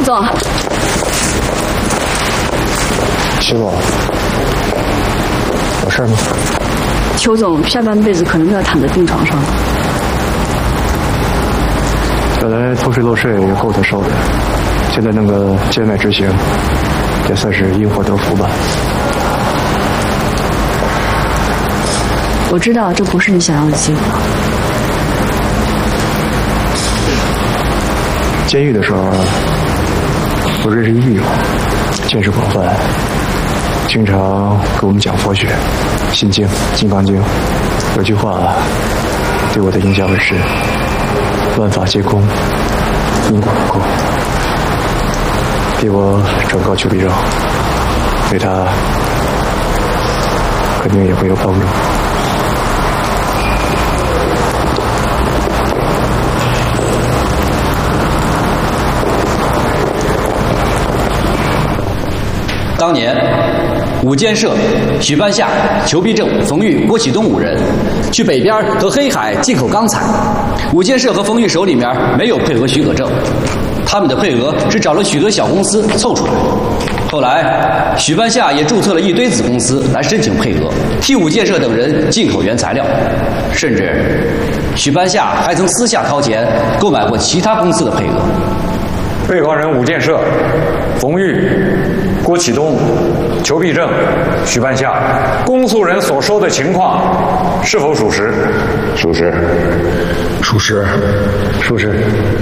总， 徐总，有事吗？ 邱总下半辈子可能都要躺在病床上了。 本来偷税漏税也够他受的，现在弄个监外执行，也算是因祸得福吧。 我知道这不是你想要的结果。 监狱的时候，我认识一狱友，见识广泛，经常给我们讲佛学、心经、金刚经。有句话对我的影响很深：万法皆空，因果不空。替我转告邱必正，对他肯定也会有帮助。 当年，五建设、许半夏、裘必正、冯玉、郭启东5人去北边和黑海进口钢材。五建设和冯玉手里面没有配额许可证，他们的配额是找了许多小公司凑出来。后来，许半夏也注册了一堆子公司来申请配额，替五建设等人进口原材料，甚至许半夏还曾私下掏钱购买过其他公司的配额。 被告人五建设、冯玉、郭启东、裘必正、许半夏，公诉人所说的情况是否属实？ 属实。属实。属实。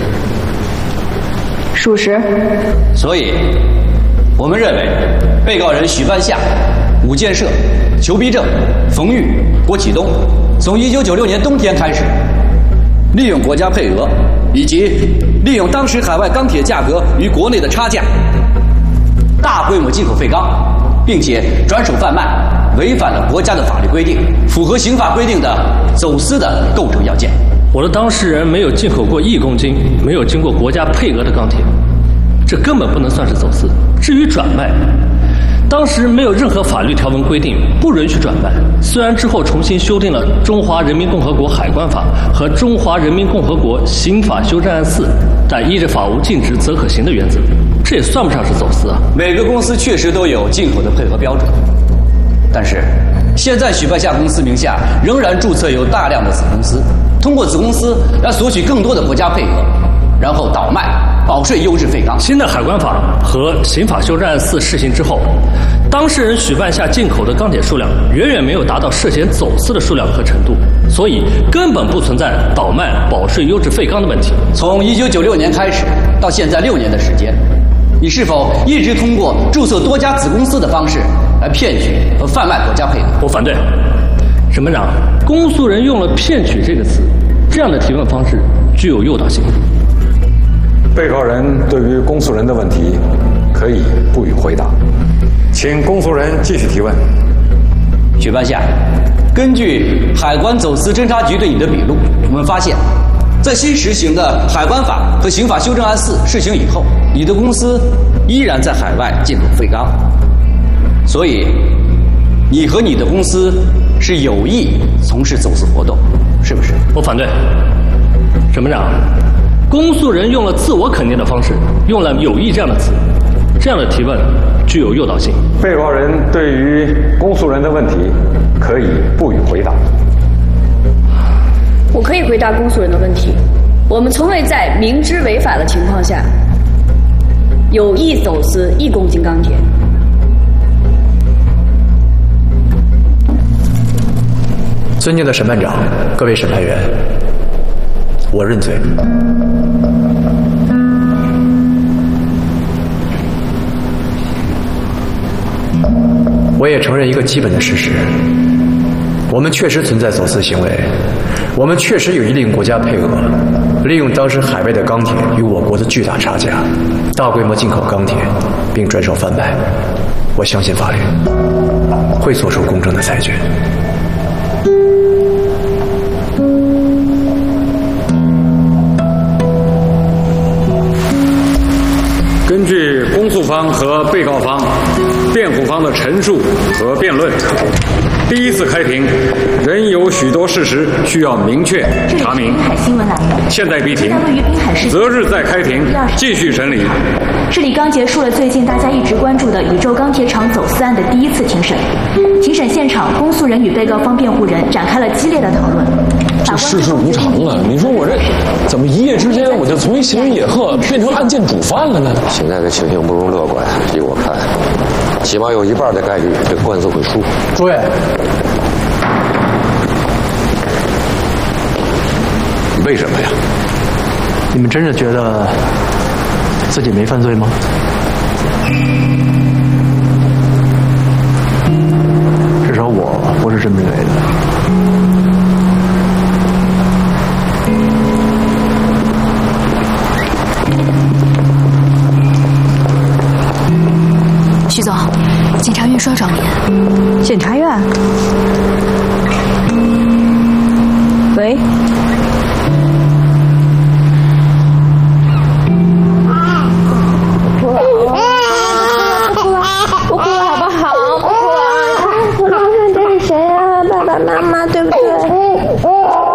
属实。 所以，我们认为，被告人许半夏、五建设、裘必正、冯玉、郭启东，从1996年冬天开始，利用国家配额以及利用当时海外钢铁价格与国内的差价，大规模进口废钢，并且转手贩卖，违反了国家的法律规定，符合刑法规定的走私的构成要件。 我的当事人没有进口过1公斤没有经过国家配额的钢铁，这根本不能算是走私。至于转卖，当时没有任何法律条文规定不允许转卖。虽然之后重新修订了《中华人民共和国海关法》和《中华人民共和国刑法修正案4》，但依着法无禁止则可行的原则，这也算不上是走私啊。 每个公司确实都有进口的配额标准，但是现在许半夏公司名下仍然注册有大量的子公司，通过子公司来索取更多的国家配额，然后倒卖保税优质废钢。 新的海关法和刑法修正案4施行之后，当事人许半夏进口的钢铁数量远远没有达到涉嫌走私的数量和程度，所以根本不存在倒卖保税优质废钢的问题。 从1996年开始到现在6年的时间，你是否一直通过注册多家子公司的方式来骗取和贩卖国家配额？ 我反对。审判长，公诉人用了“骗取”这个词，这样的提问方式具有诱导性。 被告人对于公诉人的问题可以不予回答，请公诉人继续提问。 许半夏，根据海关走私侦查局对你的笔录，我们发现，在新实行的海关法和刑法修正案4施行以后，你的公司依然在海外进口废钢，所以你和你的公司是有意从事走私活动，是不是？ 我反对。审判长，公诉人用了自我肯定的方式，用了有意这样的词，这样的提问具有诱导性。 被告人对于公诉人的问题可以不予回答。 我可以回答公诉人的问题。我们从未在明知违法的情况下有意走私1公斤钢铁。 尊敬的审判长，各位审判员，我认罪。我也承认一个基本的事实，我们确实存在走私行为，我们确实有意利用国家配额，利用当时海外的钢铁与我国的巨大差价，大规模进口钢铁，并转手贩卖。我相信法律会做出公正的裁决。 根据公诉方和被告方辩护方的陈述和辩论。第一次开庭，仍有许多事实需要明确查明。 滨海新闻栏目现在闭庭， 在位于滨海市择日再开庭，继续审理。 这里刚结束了最近大家一直关注的宇宙钢铁厂走私案的第一次庭审。庭审现场，公诉人与被告方辩护人展开了激烈的讨论。 这世事无常啊！你说我这怎么一夜之间我就从一行人野鹤变成案件主犯了呢？ 现在的情形不容乐观，依我看，起码有一半的概率这个官司会输。 诸位， 为什么呀？ 你们真的觉得自己没犯罪吗？至少我不是这么认为的。 徐总，检察院说要找您。 检察院？喂？ 不哭了好不好？不哭了。这是谁啊？爸爸妈妈对不对？